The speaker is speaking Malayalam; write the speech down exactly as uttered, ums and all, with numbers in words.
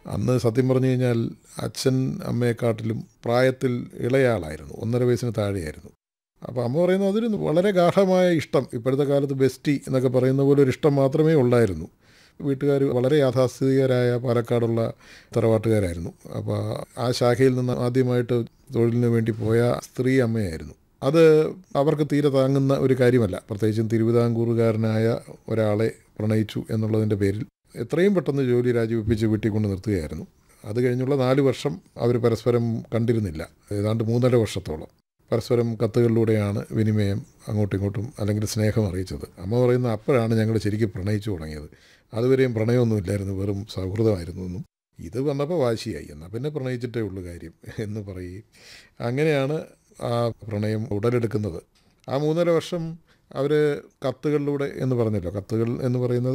അന്ന് സത്യം പറഞ്ഞു കഴിഞ്ഞാൽ അച്ഛൻ അമ്മയെക്കാട്ടിലും പ്രായത്തിൽ ഇളയാളായിരുന്നു, ഒന്നര വയസ്സിന് താഴെയായിരുന്നു. അപ്പോൾ അമ്മ പറയുന്നത് അതൊരു വളരെ ഗാഢമായ ഇഷ്ടം, ഇപ്പോഴത്തെ കാലത്ത് ബെസ്റ്റി എന്നൊക്കെ പറയുന്ന പോലെ ഒരു ഇഷ്ടം മാത്രമേ ഉള്ളായിരുന്നു. വീട്ടുകാർ വളരെ യാഥാസ്ഥിതികരായ പാലക്കാടുള്ള തറവാട്ടുകാരായിരുന്നു. അപ്പോൾ ആ ശാഖയിൽ നിന്ന് ആദ്യമായിട്ട് തൊഴിലിന് വേണ്ടി പോയ സ്ത്രീ അമ്മയായിരുന്നു. അത് അവർക്ക് തീരെ താങ്ങുന്ന ഒരു കാര്യമല്ല, പ്രത്യേകിച്ചും തിരുവിതാംകൂറുകാരനായ ഒരാളെ പ്രണയിച്ചു എന്നുള്ളതിൻ്റെ പേരിൽ എത്രയും പെട്ടെന്ന് ജോലി രാജിവെപ്പിച്ച് വീട്ടിൽ കൊണ്ട് നിർത്തുകയായിരുന്നു. അത് കഴിഞ്ഞുള്ള നാല് വർഷം അവർ പരസ്പരം കണ്ടിരുന്നില്ല, ഏതാണ്ട് മൂന്നര വർഷത്തോളം. പരസ്പരം കത്തുകളിലൂടെയാണ് വിനിമയം, അങ്ങോട്ടും ഇങ്ങോട്ടും അല്ലെങ്കിൽ സ്നേഹം അറിയിച്ചത്. അമ്മ പറയുന്ന അപ്പോഴാണ് ഞങ്ങൾ ശരിക്കും പ്രണയിച്ചു തുടങ്ങിയത്. അതുവരെയും പ്രണയമൊന്നുമില്ലായിരുന്നു, വെറും സൗഹൃദമായിരുന്നു എന്നും. ഇത് വന്നപ്പോൾ വാശിയായി, എന്നാൽ പിന്നെ പ്രണയിച്ചിട്ടേ ഉള്ളൂ കാര്യം എന്ന് പറയുകയും അങ്ങനെയാണ് ആ പ്രണയം ഉടലെടുക്കുന്നത്. ആ മൂന്നര വർഷം അവർ കത്തുകളിലൂടെ എന്ന് പറഞ്ഞല്ലോ, കത്തുകൾ എന്ന് പറയുന്നത്